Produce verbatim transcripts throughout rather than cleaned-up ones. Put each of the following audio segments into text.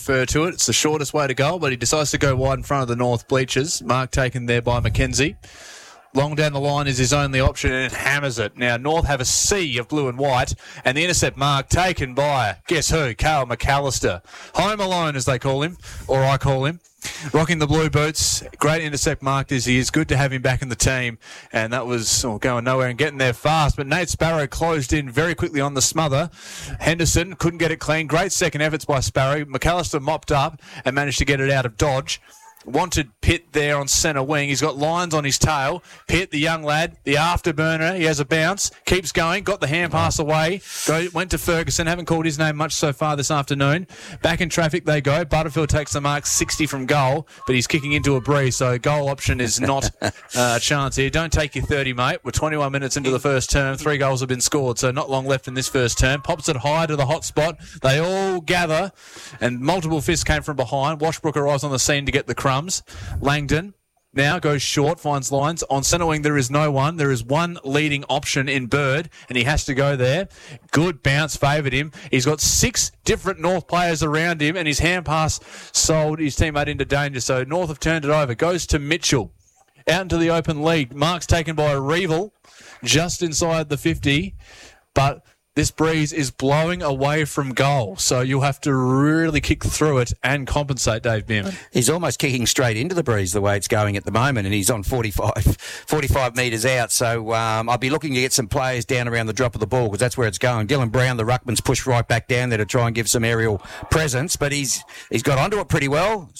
refer to it. It's the shortest way to goal, but he decides to go wide in front of the North bleachers. Mark taken there by McKenzie. Long down the line is his only option and hammers it. Now, North have a sea of blue and white, and the intercept mark taken by, guess who? Kyle McAllister. Home alone, as they call him, or I call him. Rocking the blue boots. Great intercept marked as he is. Good to have him back in the team. And that was oh, going nowhere and getting there fast. But Nate Sparrow closed in very quickly on the smother. Henderson couldn't get it clean. Great second efforts by Sparrow. McAllister mopped up and managed to get it out of dodge. Wanted Pitt there on centre wing. He's got lines on his tail. Pitt, the young lad, the afterburner. He has a bounce. Keeps going. Got the hand pass away. Go, went to Ferguson. Haven't called his name much so far this afternoon. Back in traffic they go. Butterfield takes the mark sixty from goal, but he's kicking into a breeze, so goal option is not uh, a chance here. Don't take your thirty, mate. We're twenty-one minutes into the first term. Three goals have been scored, so not long left in this first term. Pops it high to the hot spot. They all gather, and multiple fists came from behind. Washbrook arrives on the scene to get the crumbs. Langdon now goes short, finds lines. On centre wing, there is no one. There is one leading option in Bird, and he has to go there. Good bounce, favoured him. He's got six different North players around him, and his hand pass sold his teammate into danger. So North have turned it over. Goes to Mitchell. Out into the open league. Mark's taken by Revel just inside the fifty, but this breeze is blowing away from goal, so you'll have to really kick through it and compensate, Dave Bierman. He's almost kicking straight into the breeze the way it's going at the moment, and he's on forty-five, forty-five metres out. So um, I'll be looking to get some players down around the drop of the ball because that's where it's going. Dylan Brown, the ruckman's pushed right back down there to try and give some aerial presence, but he's he's got onto it pretty well.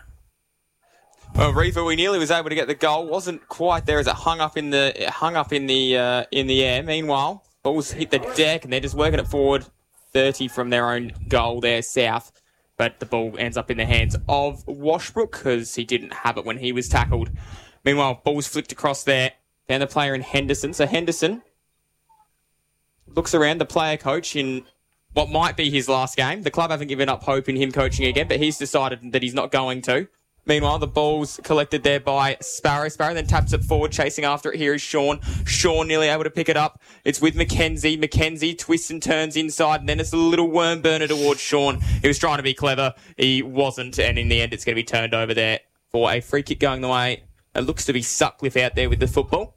Well, Reeva, we nearly was able to get the goal. Wasn't quite there as it hung up in the it hung up in the uh, in the air. Meanwhile, balls hit the deck and they're just working it forward. thirty from their own goal there, South. But the ball ends up in the hands of Washbrook because he didn't have it when he was tackled. Meanwhile, ball's flicked across there. Found the player in Henderson. So Henderson looks around the player coach in what might be his last game. The club haven't given up hope in him coaching again, but he's decided that he's not going to. Meanwhile, the ball's collected there by Sparrow. Sparrow then taps it forward, chasing after it. Here is Sean. Sean nearly able to pick it up. It's with McKenzie. McKenzie twists and turns inside, and then it's a little worm burner towards Sean. He was trying to be clever. He wasn't, and in the end, it's going to be turned over there for a free kick going the way. It looks to be Sutcliffe out there with the football.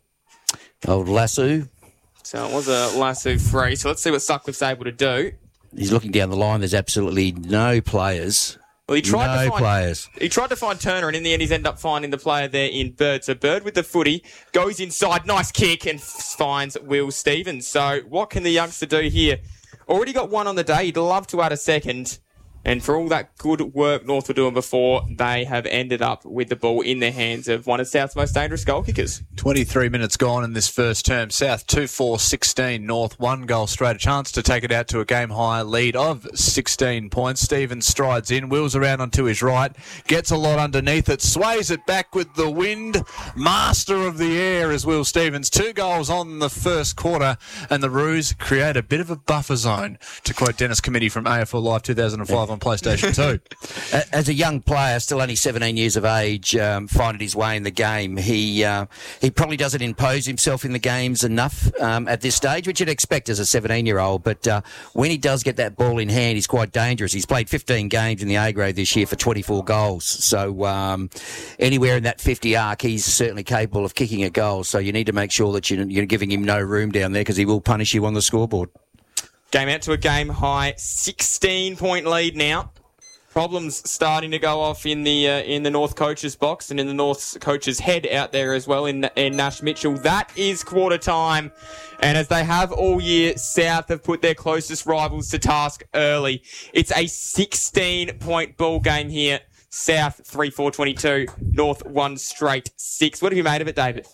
Old Lasso. So it was a Lasso free. So let's see what Sutcliffe's able to do. He's looking down the line. There's absolutely no players. Well, he tried no to find, players. He tried to find Turner, and in the end, he's ended up finding the player there in Bird. So Bird with the footy goes inside, nice kick, and finds Will Stevens. So what can the youngster do here? Already got one on the day. He'd love to add a second. And for all that good work North were doing before, they have ended up with the ball in the hands of one of South's most dangerous goal kickers. twenty-three minutes gone in this first term. South two four sixteen. North one goal straight. A chance to take it out to a game-high lead of sixteen points. Stevens strides in, wheels around onto his right, gets a lot underneath it, sways it back with the wind. Master of the air is Will Stevens. Two goals on the first quarter, and the Roos create a bit of a buffer zone, to quote Dennis Committee from A F L Live two thousand five on PlayStation two. As a young player, still only seventeen years of age, um, finding his way in the game, he uh, he probably doesn't impose himself in the games enough um, at this stage, which you'd expect as a seventeen-year-old. But uh, when he does get that ball in hand, he's quite dangerous. He's played fifteen games in the A grade this year for twenty-four goals. So um, anywhere in that fifty arc, he's certainly capable of kicking a goal. So you need to make sure that you're, you're giving him no room down there because he will punish you on the scoreboard. Game out to a game high, sixteen point lead now. Problems starting to go off in the uh, in the North coach's box and in the North coach's head out there as well in, in Nash Mitchell. That is quarter time. And as they have all year, South have put their closest rivals to task early. It's a sixteen point ball game here. South three four twenty-two, North one straight six. What have you made of it, David?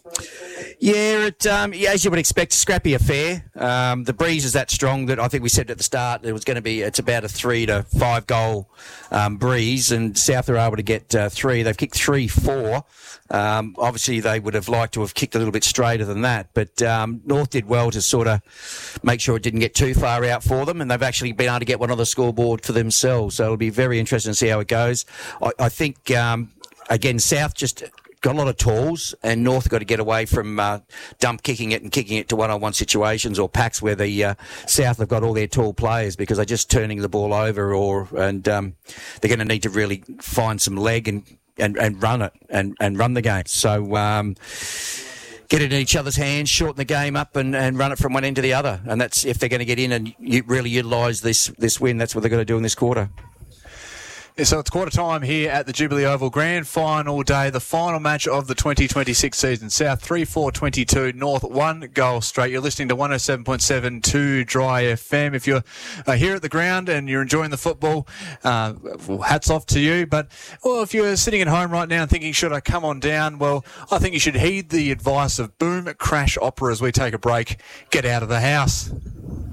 Yeah, it, um, yeah, as you would expect, scrappy affair. Um, the breeze is that strong that I think we said at the start it was going to be. It's about a three to five goal um, breeze, and South are able to get uh, three. They've kicked three four. Um, obviously, they would have liked to have kicked a little bit straighter than that, but um, North did well to sort of make sure it didn't get too far out for them, and they've actually been able to get one on the scoreboard for themselves. So it'll be very interesting to see how it goes. I, I think um, again, South just got a lot of tools, and North have got to get away from uh, dump kicking it and kicking it to one-on-one situations or packs where the uh, South have got all their tall players, because they're just turning the ball over, or and um, they're going to need to really find some leg and, and, and run it and, and run the game. So um, get it in each other's hands, shorten the game up, and, and run it from one end to the other. And that's if they're going to get in and you really utilise this this win. That's what they're going to do in this quarter. Yeah, so it's quarter time here at the Jubilee Oval, grand final day, the final match of the twenty twenty-six season. South three four twenty-two, North one goal straight. You're listening to one oh seven point seven to Dry F M. If you're uh, here at the ground and you're enjoying the football, uh, well, hats off to you. But well, if you're sitting at home right now and thinking, should I come on down? Well, I think you should heed the advice of Boom Crash Opera as we take a break. Get out of the house.